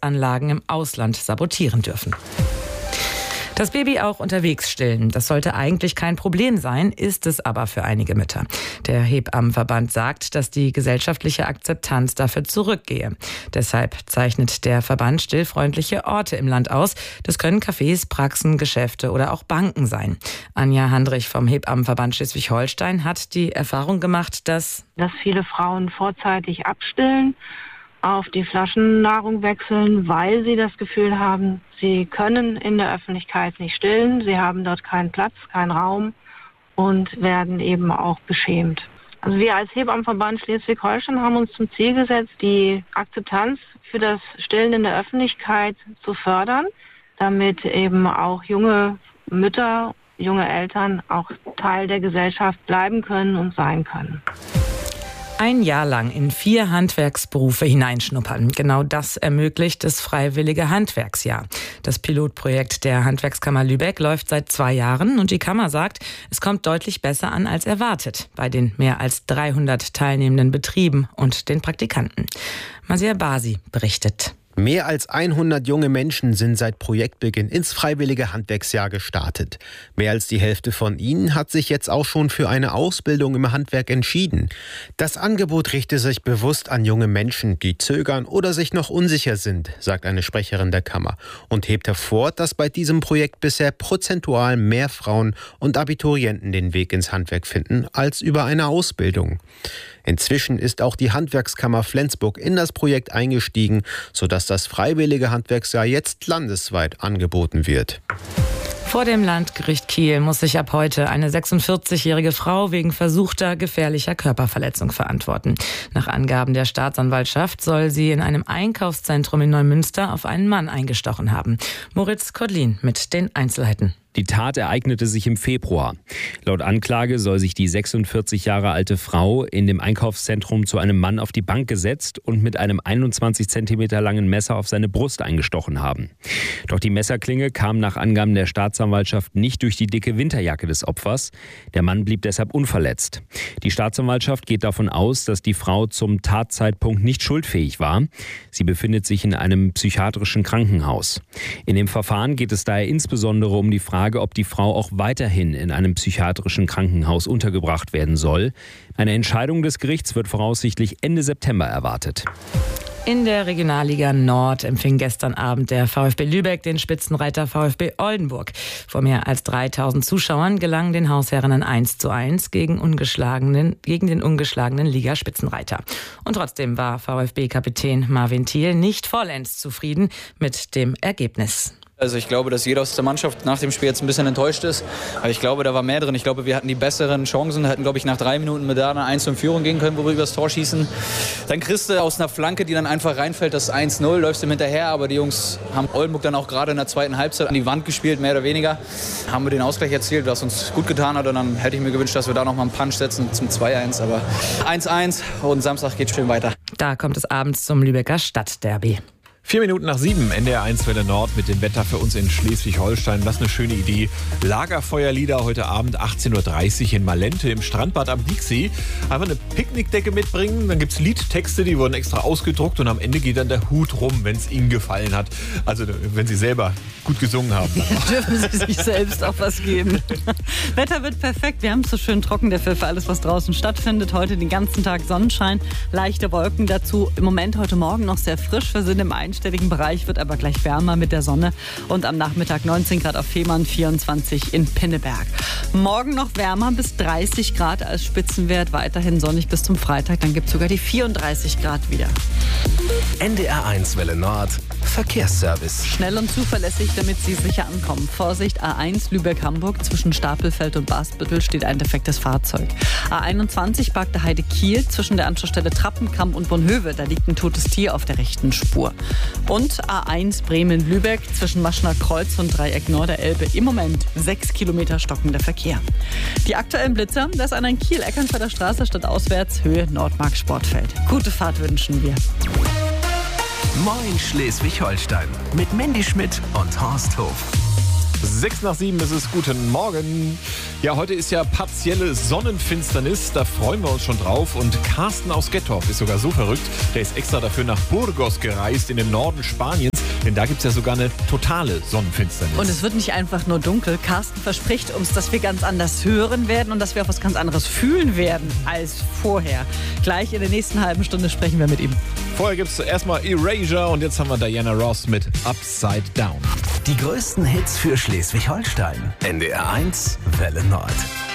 Heizanlagen im Ausland sabotieren dürfen. Das Baby auch unterwegs stillen, das sollte eigentlich kein Problem sein, ist es aber für einige Mütter. Der Hebammenverband sagt, dass die gesellschaftliche Akzeptanz dafür zurückgehe. Deshalb zeichnet der Verband stillfreundliche Orte im Land aus. Das können Cafés, Praxen, Geschäfte oder auch Banken sein. Anja Handrich vom Hebammenverband Schleswig-Holstein hat die Erfahrung gemacht, dass viele Frauen vorzeitig abstillen, auf die Flaschennahrung wechseln, weil sie das Gefühl haben, sie können in der Öffentlichkeit nicht stillen, sie haben dort keinen Platz, keinen Raum und werden eben auch beschämt. Also wir als Hebammenverband Schleswig-Holstein haben uns zum Ziel gesetzt, die Akzeptanz für das Stillen in der Öffentlichkeit zu fördern, damit eben auch junge Mütter, junge Eltern auch Teil der Gesellschaft bleiben können und sein können. Ein Jahr lang in 4 Handwerksberufe hineinschnuppern. Genau das ermöglicht das Freiwillige Handwerksjahr. Das Pilotprojekt der Handwerkskammer Lübeck läuft seit 2 Jahren und die Kammer sagt, es kommt deutlich besser an als erwartet bei den mehr als 300 teilnehmenden Betrieben und den Praktikanten. Marcia Basi berichtet. Mehr als 100 junge Menschen sind seit Projektbeginn ins Freiwillige Handwerksjahr gestartet. Mehr als die Hälfte von ihnen hat sich jetzt auch schon für eine Ausbildung im Handwerk entschieden. Das Angebot richte sich bewusst an junge Menschen, die zögern oder sich noch unsicher sind, sagt eine Sprecherin der Kammer und hebt hervor, dass bei diesem Projekt bisher prozentual mehr Frauen und Abiturienten den Weg ins Handwerk finden als über eine Ausbildung. Inzwischen ist auch die Handwerkskammer Flensburg in das Projekt eingestiegen, sodass das Freiwillige Handwerksjahr jetzt landesweit angeboten wird. Vor dem Landgericht Kiel muss sich ab heute eine 46-jährige Frau wegen versuchter gefährlicher Körperverletzung verantworten. Nach Angaben der Staatsanwaltschaft soll sie in einem Einkaufszentrum in Neumünster auf einen Mann eingestochen haben. Moritz Kodlin mit den Einzelheiten. Die Tat ereignete sich im Februar. Laut Anklage soll sich die 46 Jahre alte Frau in dem Einkaufszentrum zu einem Mann auf die Bank gesetzt und mit einem 21 Zentimeter langen Messer auf seine Brust eingestochen haben. Doch die Messerklinge kam nach Angaben der Staatsanwaltschaft nicht durch die dicke Winterjacke des Opfers. Der Mann blieb deshalb unverletzt. Die Staatsanwaltschaft geht davon aus, dass die Frau zum Tatzeitpunkt nicht schuldfähig war. Sie befindet sich in einem psychiatrischen Krankenhaus. In dem Verfahren geht es daher insbesondere um die Frage, ob die Frau auch weiterhin in einem psychiatrischen Krankenhaus untergebracht werden soll. Eine Entscheidung des Gerichts wird voraussichtlich Ende September erwartet. In der Regionalliga Nord empfing gestern Abend der VfB Lübeck den Spitzenreiter VfB Oldenburg. Vor mehr als 3000 Zuschauern gelang den Hausherren ein 1:1 gegen den ungeschlagenen Ligaspitzenreiter. Und trotzdem war VfB-Kapitän Marvin Thiel nicht vollends zufrieden mit dem Ergebnis. Also ich glaube, dass jeder aus der Mannschaft nach dem Spiel jetzt ein bisschen enttäuscht ist. Aber ich glaube, da war mehr drin. Ich glaube, wir hatten die besseren Chancen. Hätten, glaube ich, nach 3 Minuten mit da eine 1 in Führung gehen können, wo wir übers Tor schießen. Dann kriegst du aus einer Flanke, die dann einfach reinfällt, das 1:0, läufst ihm hinterher. Aber die Jungs haben Oldenburg dann auch gerade in der zweiten Halbzeit an die Wand gespielt, mehr oder weniger. Haben wir den Ausgleich erzielt, was uns gut getan hat. Und dann hätte ich mir gewünscht, dass wir da noch mal einen Punch setzen zum 2:1. Aber 1:1 und Samstag geht schön weiter. Da kommt es abends zum Lübecker Stadtderby. 4 Minuten nach 7, NDR1 Welle Nord mit dem Wetter für uns in Schleswig-Holstein. Das ist eine schöne Idee. Lagerfeuerlieder heute Abend 18.30 Uhr in Malente im Strandbad am Dieksee. Einfach eine Picknickdecke mitbringen, dann gibt es Liedtexte, die wurden extra ausgedruckt und am Ende geht dann der Hut rum, wenn es Ihnen gefallen hat. Also wenn Sie selber gut gesungen haben. Dürfen Sie sich selbst auch was geben. Wetter wird perfekt, wir haben es so schön trocken dafür für alles, was draußen stattfindet. Heute den ganzen Tag Sonnenschein, leichte Wolken dazu. Im Moment heute Morgen noch sehr frisch, wir sind im einstelligen Bereich, wird aber gleich wärmer mit der Sonne und am Nachmittag 19 Grad auf Fehmarn, 24 in Pinneberg. Morgen noch wärmer bis 30 Grad als Spitzenwert, weiterhin sonnig bis zum Freitag, dann gibt es sogar die 34 Grad wieder. NDR1 Welle Nord, Verkehrsservice. Schnell und zuverlässig, damit Sie sicher ankommen. Vorsicht, A1 Lübeck-Hamburg, zwischen Stapelfeld und Bastbüttel steht ein defektes Fahrzeug. A21 Bagde Heide Kiel, zwischen der Anschlussstelle Trappenkamp und Bonhöve, da liegt ein totes Tier auf der rechten Spur. Und A1 Bremen-Lübeck, zwischen Maschner Kreuz und Dreieck Norderelbe, im Moment 6 Kilometer stockender Verkehr. Die aktuellen Blitzer, das an ein Kiel, Eckernförder Straße, statt auswärts, Höhe Nordmark Sportfeld. Gute Fahrt wünschen wir. Moin Schleswig-Holstein mit Mandy Schmidt und Horst Hof. 6:07 ist es. Guten Morgen. Ja, heute ist ja partielle Sonnenfinsternis. Da freuen wir uns schon drauf. Und Carsten aus Gettorf ist sogar so verrückt. Der ist extra dafür nach Burgos gereist, in den Norden Spaniens. Denn da gibt es ja sogar eine totale Sonnenfinsternis. Und es wird nicht einfach nur dunkel. Carsten verspricht uns, dass wir ganz anders hören werden und dass wir auch was ganz anderes fühlen werden als vorher. Gleich in der nächsten halben Stunde sprechen wir mit ihm. Vorher gibt es erstmal Erasure und jetzt haben wir Diana Ross mit Upside Down. Die größten Hits für Schleswig-Holstein. NDR 1 Welle Nord.